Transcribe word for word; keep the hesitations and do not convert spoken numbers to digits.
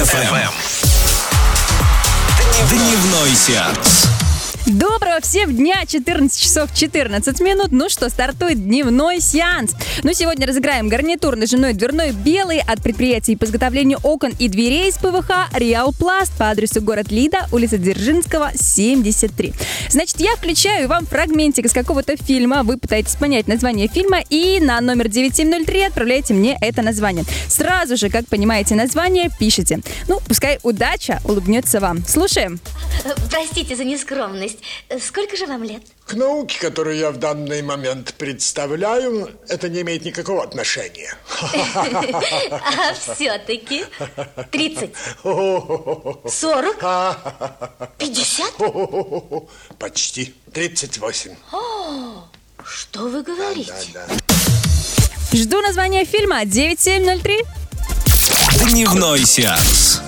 эф эм. Дневной сеанс. Доброго всем дня, четырнадцать часов четырнадцать минут. Ну что, стартует дневной сеанс. Ну, сегодня разыграем гарнитур ножной дверной белый от предприятия по изготовлению окон и дверей из ПВХ Реалпласт по адресу город Лида, улица Дзержинского, семьдесят три. Значит, я включаю вам фрагментик из какого-то фильма. Вы пытаетесь понять название фильма и на номер девять семь ноль три отправляете мне это название. Сразу же, как понимаете название, пишите. Ну, пускай удача улыбнется вам. Слушаем. Простите за нескромность. Сколько же вам лет? К науке, которую я в данный момент представляю, это не имеет никакого отношения. А все-таки? Тридцать? Сорок? Пятьдесят? Почти. Тридцать восемь. Что вы говорите? Да, да. Жду название фильма девять семь ноль три. Дневной сеанс.